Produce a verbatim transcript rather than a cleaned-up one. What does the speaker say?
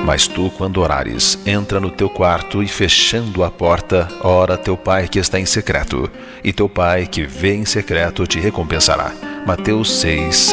Mas tu, quando orares, entra no teu quarto e, fechando a porta, ora teu pai que está em secreto, e teu pai que vê em secreto te recompensará. Mateus seis,